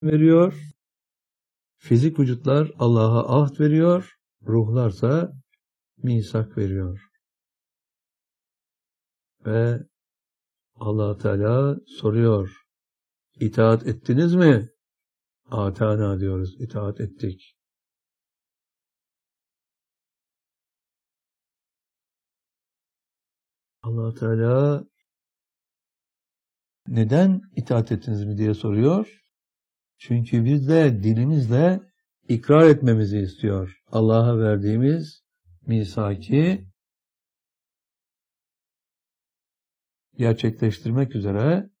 veriyor. Fizik vücutlar Allah'a ahd veriyor. Ruhlarsa misak veriyor. Ve Allah Teala soruyor. İtaat ettiniz mi? Atana diyoruz. İtaat ettik. Allah Teala neden itaat ettiniz mi diye soruyor. Çünkü biz de dilimizle ikrar etmemizi istiyor. Allah'a verdiğimiz misaki gerçekleştirmek üzere